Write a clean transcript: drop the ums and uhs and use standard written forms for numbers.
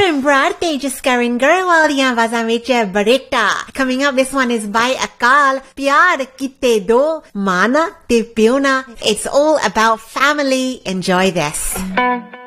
Imran Tejaskaran Garwal diyan आवाज़ां which Baretta. Coming up, this one is by Akal. Pyar Kitte Do, Mana Te Piona. It's all about family. Enjoy this.